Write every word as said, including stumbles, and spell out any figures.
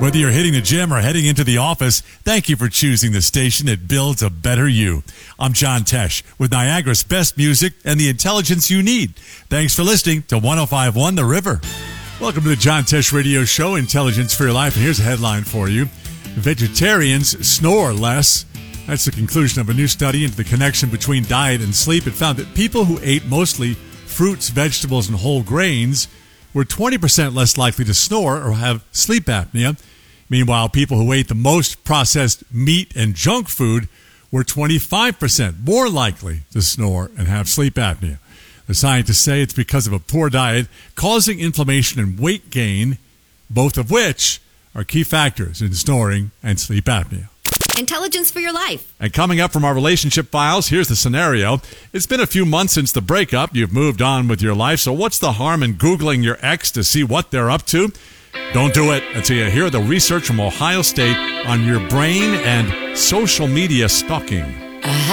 Whether you're hitting the gym or heading into the office, thank you for choosing the station that builds a better you. I'm John Tesh with Niagara's best music and the intelligence you need. Thanks for listening to one oh five point one The River. Welcome to the John Tesh Radio Show, Intelligence for Your Life. And here's a headline for you. Vegetarians snore less. That's the conclusion of a new study into the connection between diet and sleep. It found that people who ate mostly fruits, vegetables, and whole grains were twenty percent less likely to snore or have sleep apnea. Meanwhile, people who ate the most processed meat and junk food were twenty-five percent more likely to snore and have sleep apnea. The scientists say it's because of a poor diet causing inflammation and weight gain, both of which are key factors in snoring and sleep apnea. Intelligence for your life. And coming up from our relationship files, here's the scenario. It's been a few months since the breakup. You've moved on with your life, so what's the harm in Googling your ex to see what they're up to? Don't do it until you hear the research from Ohio State on your brain and social media stalking. Uh-huh.